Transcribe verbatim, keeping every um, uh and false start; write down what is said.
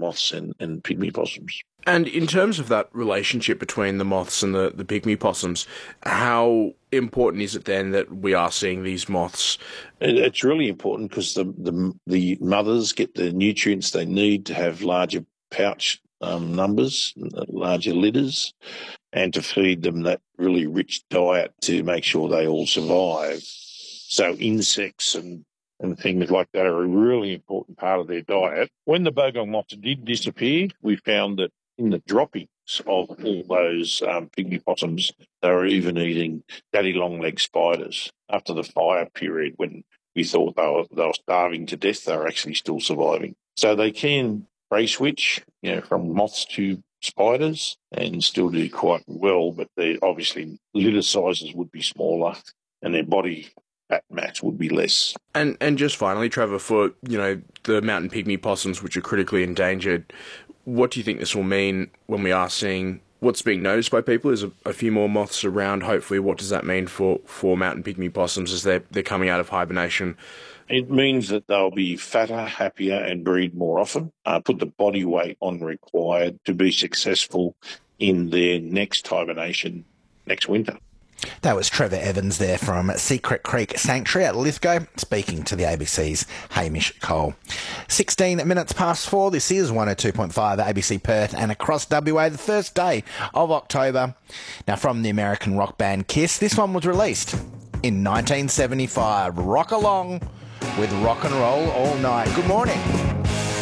moths and, and pygmy possums. And in terms of that relationship between the moths and the, the pygmy possums, how important is it then that we are seeing these moths? It's really important because the, the the mothers get the nutrients they need to have larger pouch um, numbers, larger litters, and to feed them that really rich diet to make sure they all survive. So insects and, and things like that are a really important part of their diet. When the bogong moths did disappear, we found that in the droppings of all those um, pygmy possums, they were even eating daddy long-legged spiders. After the fire period, when we thought they were, they were starving to death, they were actually still surviving. So they can prey switch, you know, from moths to spiders and still do quite well, but they obviously litter sizes would be smaller and their body fat mass would be less. And and just finally, Trevor, for you know the mountain pygmy possums, which are critically endangered, what do you think this will mean when we are seeing what's being noticed by people? Is a, a few more moths around. Hopefully, what does that mean for, for mountain pygmy possums as they're they're coming out of hibernation? It means that they'll be fatter, happier, and breed more often. Uh, put the body weight on required to be successful in their next hibernation next winter. That was Trevor Evans there from Secret Creek Sanctuary at Lithgow, speaking to the A B C's Hamish Cole. sixteen minutes past four, this is one oh two point five A B C Perth and across W A, the first day of October. Now, from the American rock band Kiss, this one was released in nineteen seventy-five. Rock along with Rock and Roll All Night. Good morning.